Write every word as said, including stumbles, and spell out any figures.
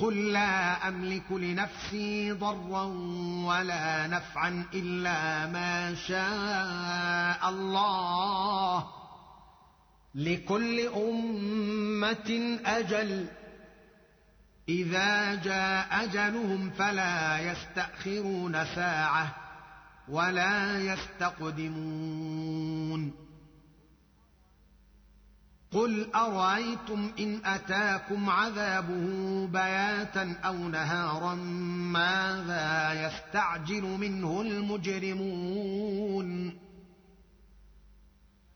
قل لا أملك لنفسي ضرا ولا نفعا إلا ما شاء الله لكل أمة أجل إذا جاء أجلهم فلا يستأخرون ساعة ولا يستقدمون قل أرأيتم إن أتاكم عذابه بياتا أو نهارا ماذا يستعجل منه المجرمون